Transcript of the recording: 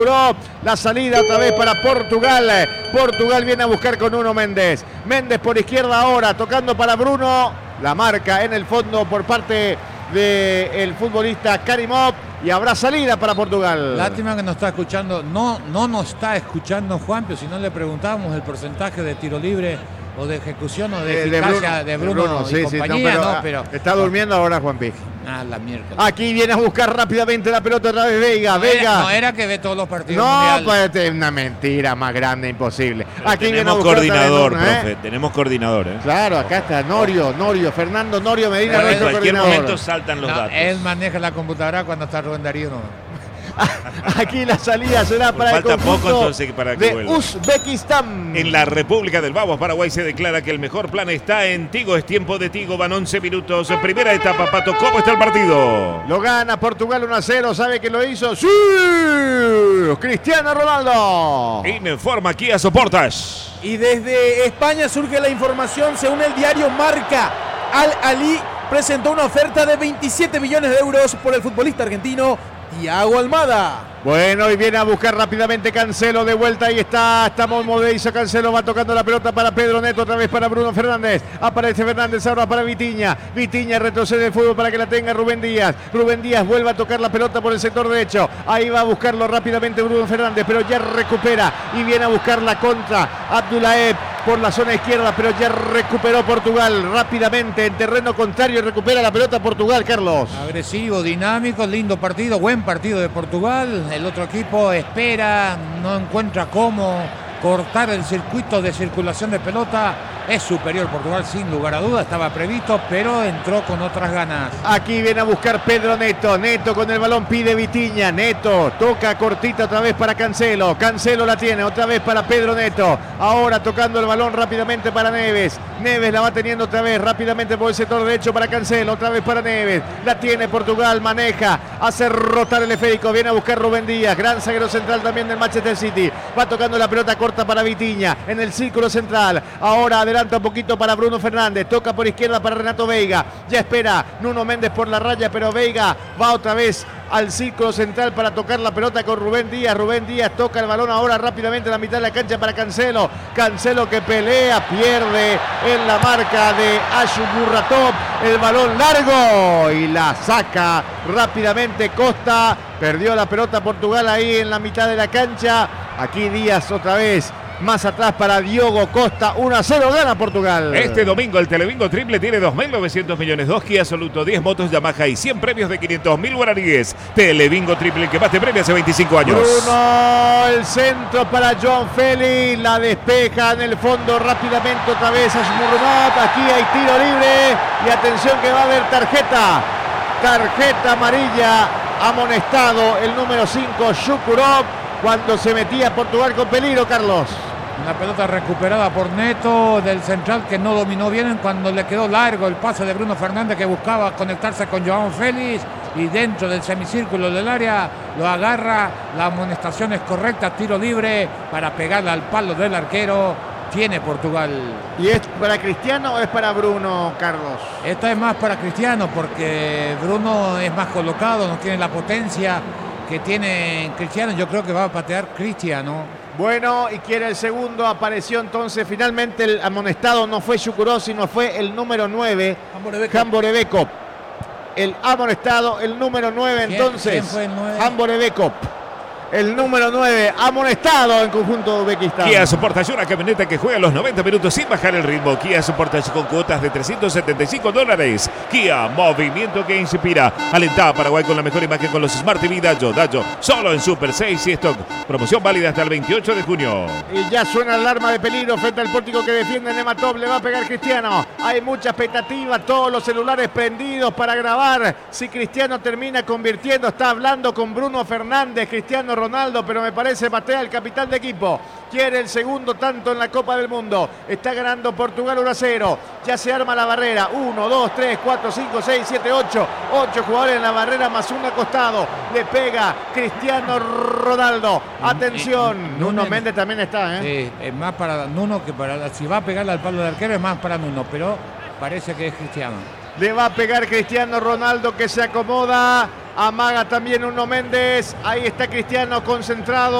La salida otra vez para Portugal. Portugal viene a buscar con Nuno Méndez. Méndez por izquierda ahora, tocando para Bruno. La marca en el fondo por parte del futbolista Karimov. Y habrá salida para Portugal. Lástima que nos está escuchando. No nos está escuchando Juan, pero si no le preguntábamos el porcentaje de tiro libre o de ejecución o de eficacia de Bruno y compañía, no, pero está durmiendo ahora Juanpi. La mierda. Aquí viene a buscar rápidamente la pelota otra vez Veiga. No era que ve todos los partidos. No, pues es una mentira más grande, imposible. Pero aquí tenemos coordinador, profe. Tenemos coordinador, ¿eh? Claro, acá está Norio, Fernando Norio Medina. En cualquier momento saltan los datos. Él maneja la computadora cuando está Rubén Darío. Aquí la salida será para el conjunto poco, entonces, para que de vuelva. Uzbekistán. En la República del Vamos, Paraguay, se declara que el mejor plan está en Tigo. Es tiempo de Tigo, van 11 minutos. Primera etapa, Pato, ¿cómo está el partido? Lo gana Portugal 1-0, ¿sabe que lo hizo? ¡Sí! Cristiano Ronaldo. Informa Kia Soportas. Y desde España surge la información, según el diario Marca. Al-Ahly presentó una oferta de 27 millones de euros por el futbolista argentino Thiago Almada. Bueno, y viene a buscar rápidamente Cancelo de vuelta. Ahí está Movedizo. Cancelo va tocando la pelota para Pedro Neto, otra vez para Bruno Fernández. Aparece Fernández ahora para Vitinha. Vitinha retrocede el fútbol para que la tenga Rubén Díaz. Rubén Díaz vuelve a tocar la pelota por el sector derecho. Ahí va a buscarlo rápidamente Bruno Fernández, pero ya recupera y viene a buscar la contra Abdoulaye por la zona izquierda, pero ya recuperó Portugal rápidamente en terreno contrario. Recupera la pelota Portugal, Carlos. Agresivo, dinámico, lindo partido, buen partido de Portugal. El otro equipo espera, no encuentra cómo cortar el circuito de circulación de pelota. Es superior Portugal sin lugar a dudas, estaba previsto, pero entró con otras ganas. Aquí viene a buscar Pedro Neto. Neto con el balón pide Vitinha. Neto toca cortita otra vez para Cancelo. Cancelo la tiene otra vez para Pedro Neto. Ahora tocando el balón rápidamente para Neves. Neves la va teniendo otra vez rápidamente por el sector derecho para Cancelo. Otra vez para Neves. La tiene Portugal, maneja, hace rotar el esférico. Viene a buscar Rubén Díaz. Gran zaguero central también del Manchester City. Va tocando la pelota corta para Vitinha en el círculo central. Ahora adelanta un poquito para Bruno Fernández. Toca por izquierda para Renato Veiga. Ya espera Nuno Méndez por la raya, pero Veiga va otra vez al círculo central para tocar la pelota con Rubén Díaz. Rubén Díaz toca el balón ahora rápidamente a la mitad de la cancha para Cancelo. Cancelo que pelea, pierde en la marca de Ashu Muratov. El balón largo y la saca rápidamente Costa. Perdió la pelota Portugal ahí en la mitad de la cancha. Aquí Díaz otra vez. Más atrás para Diogo Costa, 1-0 gana Portugal. Este domingo el Telebingo Triple tiene 2.900 millones, 2 Kia Soluto, 10 motos Yamaha y 100 premios de 500.000 guaraníes. Telebingo Triple, el que más te premia hace 25 años. Bruno, el centro para João Félix, la despeja en el fondo rápidamente otra vez a Shmurmat. Aquí hay tiro libre y atención que va a haber tarjeta amarilla, amonestado el número 5 Shukurov cuando se metía Portugal con peligro, Carlos. Una pelota recuperada por Neto del central que no dominó bien cuando le quedó largo el pase de Bruno Fernández que buscaba conectarse con João Félix y dentro del semicírculo del área lo agarra. La amonestación es correcta, tiro libre para pegarle al palo del arquero. Tiene Portugal. ¿Y es para Cristiano o es para Bruno, Carlos? Esta es más para Cristiano porque Bruno es más colocado, no tiene la potencia que tiene Cristiano. Yo creo que va a patear Cristiano. Bueno, y quiere el segundo. Apareció entonces finalmente el amonestado. No fue Shukurov, sino fue el número 9, Hamborebekov. El amonestado, el número 9 entonces. ¿Quién fue el 9? Hamborebekov. El número 9, amonestado en conjunto de Uzbekistán. Kia Sportage, una camioneta que juega los 90 minutos sin bajar el ritmo. Kia Sportage con cuotas de $375. Kia, movimiento que inspira. Alentá a Paraguay con la mejor imagen con los Smart TV Dayo. Solo en Super 6 y Stock. Promoción válida hasta el 28 de junio. Y ya suena el alarma de peligro frente al pórtico que defiende Nematov. Le va a pegar Cristiano. Hay mucha expectativa. Todos los celulares prendidos para grabar. Si Cristiano termina convirtiendo, está hablando con Bruno Fernández. Cristiano Ronaldo, pero me parece patea el capitán de equipo. Quiere el segundo tanto en la Copa del Mundo. Está ganando Portugal 1-0. Ya se arma la barrera. 1, 2, 3, 4, 5, 6, 7, 8. 8 jugadores en la barrera más uno acostado. Le pega Cristiano Ronaldo. Atención. Nuno Méndez también está, Sí, es más para Nuno que para... Si va a pegarle al palo del arquero es más para Nuno, pero parece que es Cristiano. Le va a pegar Cristiano Ronaldo que se acomoda Amaga también Nuno Méndez. Ahí está Cristiano concentrado.